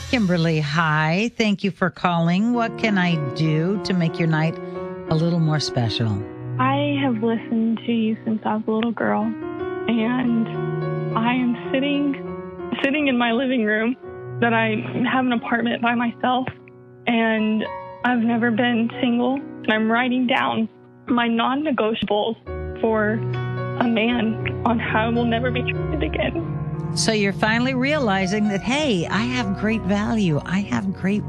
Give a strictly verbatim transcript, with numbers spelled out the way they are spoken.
Kimberly, hi. Thank you for calling. What can I do to make your night a little more special? I have listened to you since I was a little girl, and I am sitting sitting in my living room that I have an apartment by myself, and I've never been single, and I'm writing down my non-negotiables for a man on how I will never be treated again. So you're finally realizing that, hey, I have great value. I have great